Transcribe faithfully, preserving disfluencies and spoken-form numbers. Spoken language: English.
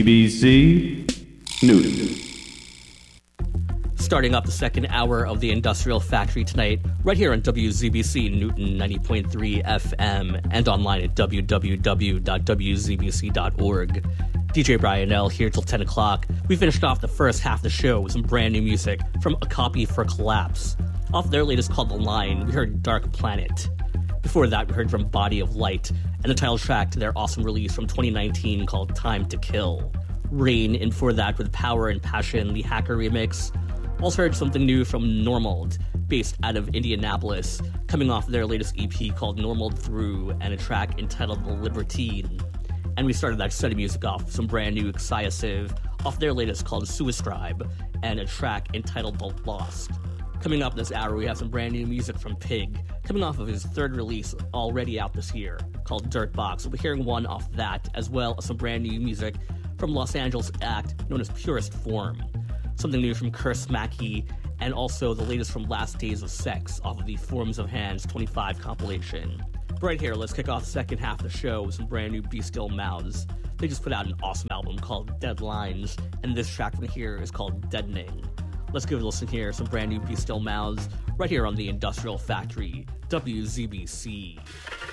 B C Newton. Starting up the second hour of the Industrial Factory tonight, right here on W Z B C Newton ninety point three F M and online at w w w dot w z b c dot org. D J Brian L. here till ten o'clock. We finished off the first half of the show with some brand new music from A Copy for Collapse. Off their latest called The Line, we heard Dark Planet. Before that, we heard from Body of Light and the title track to their awesome release from twenty nineteen called Time to Kill. Rain, and for that with Power and Passion, the Hacker remix. Also heard something new from Normald, based out of Indianapolis, coming off their latest E P called Normald Through and a track entitled The Libertine. And we started that set of music off with some brand new Exciasive off their latest called Suistribe and a track entitled The Lost. Coming up this hour, we have some brand new music from Pig, coming off of his third release already out this year, called Dirtbox. We'll be hearing one off that, as well as some brand new music from Los Angeles act known as Purest Form. Something new from Curse Mackey, and also the latest from Last Days of Sex off of the Forms of Hands twenty-five compilation. Right here, let's kick off the second half of the show with some brand new Be Still Mouths. They just put out an awesome album called Deadlines, and this track from here is called Deadening. Let's give it a listen here, some brand new Be Still Mouths, right here on the Industrial Factory, W Z B C.